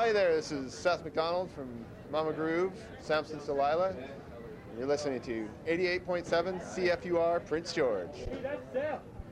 Hi there, this is Seth McDonald from Mama Groove, Samson's Delilah. You're listening to 88.7 CFUR Prince George. Hey, that's Seth.